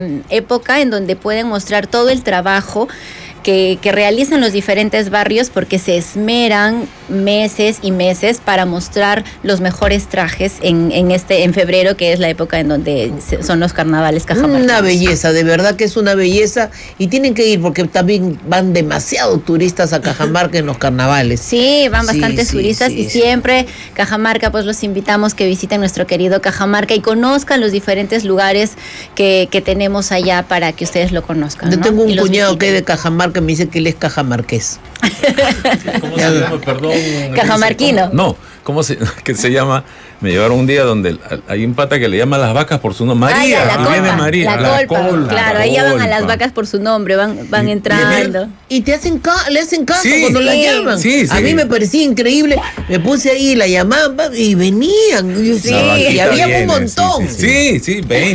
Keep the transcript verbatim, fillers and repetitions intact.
época en donde pueden mostrar todo el trabajo que, que realizan los diferentes barrios, porque se esmeran meses y meses para mostrar los mejores trajes en, en este en febrero, que es la época en donde se, son los carnavales cajamarquinos. Una belleza, de verdad que es una belleza, y tienen que ir porque también van demasiado turistas a Cajamarca en los carnavales. Sí, van Sí, bastantes sí, turistas sí, y sí. siempre Cajamarca, pues los invitamos que visiten nuestro querido Cajamarca y conozcan los diferentes lugares que, que tenemos allá para que ustedes lo conozcan, Yo ¿no? tengo Y un los cuñado que es visiten. de Cajamarca, me dice que él es cajamarqués. ¿Cómo se llama? Perdón. Cajamarquino. ¿Cómo? No, ¿cómo se, que se llama? Me llevaron un día donde hay un pata que le llama a las vacas por su nombre. María, Ah, ya, la y viene colpa, María. la colpa, claro, ahí ya van a las colpa. vacas por su nombre, van, van Y- entrando. Y te hacen ca- le hacen caso Sí, cuando sí, la llaman. sí, A sí. mí me parecía increíble. Me puse ahí, la llamaban y venían. Yo, Sí. y La vaquita había un viene, montón. Sí, sí, sí, sí, ven.